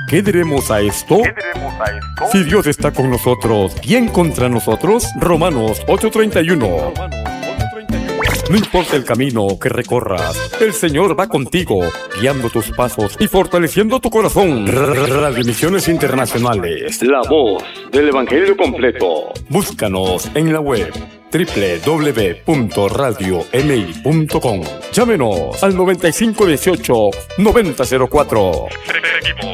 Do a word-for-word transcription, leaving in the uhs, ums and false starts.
¿Qué diremos a esto? ¿Qué diremos a esto? Si Dios está con nosotros, ¿quién contra nosotros? Romanos ocho treinta y uno. No importa el camino que recorras, el Señor va contigo, guiando tus pasos y fortaleciendo tu corazón. Radio Misiones Internacionales, la voz del Evangelio completo. Búscanos en la web doble u doble u doble u punto radio m i punto com. Llámenos al noventa y cinco dieciocho noventa cero cuatro. Seguimos